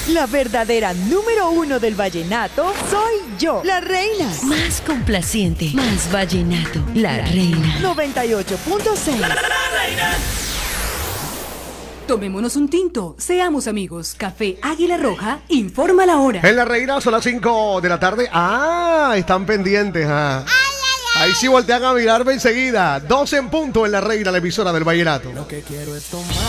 La verdadera número uno del vallenato soy yo, la reina. Más complaciente, más vallenato, la reina. 98.6. Tomémonos un tinto, seamos amigos. Café Águila Roja informa la hora. En La Reina son las 5 de la tarde. Están pendientes. Ahí sí voltean a mirarme enseguida. 12 en punto en La Reina, la emisora del vallenato. Lo que quiero es tomar.